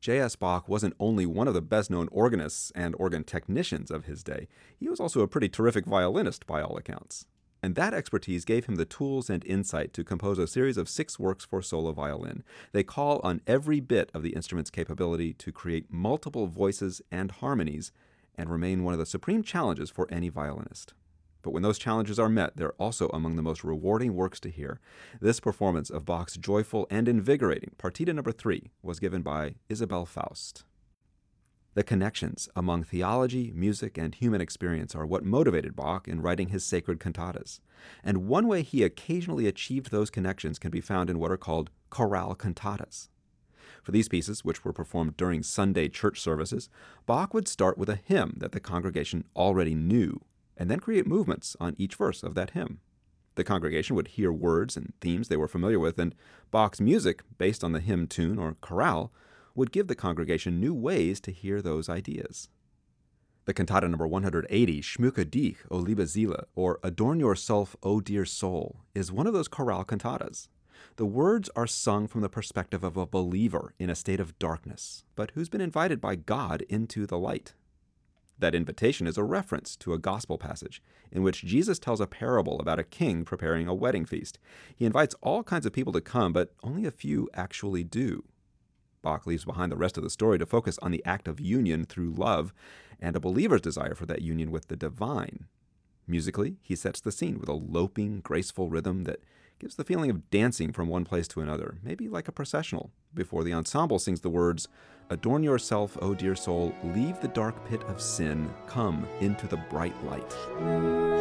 J.S. Bach wasn't only one of the best-known organists and organ technicians of his day, he was also a pretty terrific violinist by all accounts. And that expertise gave him the tools and insight to compose a series of 6 works for solo violin. They call on every bit of the instrument's capability to create multiple voices and harmonies, and remain one of the supreme challenges for any violinist. But when those challenges are met, they're also among the most rewarding works to hear. This performance of Bach's joyful and invigorating Partita No. 3 was given by Isabel Faust. The connections among theology, music, and human experience are what motivated Bach in writing his sacred cantatas. And one way he occasionally achieved those connections can be found in what are called chorale cantatas. For these pieces, which were performed during Sunday church services, Bach would start with a hymn that the congregation already knew, and then create movements on each verse of that hymn. The congregation would hear words and themes they were familiar with, and Bach's music, based on the hymn tune or chorale, would give the congregation new ways to hear those ideas. The cantata number 180, Schmücke dich, O liebe Seele, or Adorn Yourself, O Dear Soul, is one of those chorale cantatas. The words are sung from the perspective of a believer in a state of darkness, but who's been invited by God into the light. That invitation is a reference to a gospel passage in which Jesus tells a parable about a king preparing a wedding feast. He invites all kinds of people to come, but only a few actually do. Bach leaves behind the rest of the story to focus on the act of union through love and a believer's desire for that union with the divine. Musically, he sets the scene with a loping, graceful rhythm that gives the feeling of dancing from one place to another, maybe like a processional, before the ensemble sings the words, Adorn yourself, O dear soul, leave the dark pit of sin, come into the bright light.